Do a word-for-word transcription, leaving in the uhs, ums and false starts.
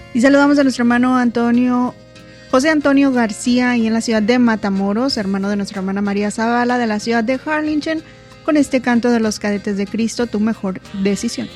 Y saludamos a nuestro hermano Antonio, José Antonio García, y en la ciudad de Matamoros, hermano de nuestra hermana María Zavala de la ciudad de Harlingen, con este canto de los Cadetes de Cristo, Tu Mejor Decisión.